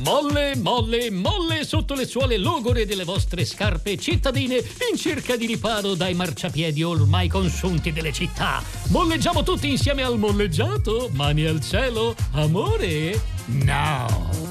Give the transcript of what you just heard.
Molle, molle, molle sotto le suole logore delle vostre scarpe cittadine in cerca di riparo dai marciapiedi ormai consunti delle città. Molleggiamo tutti insieme al molleggiato, mani al cielo, amore? No!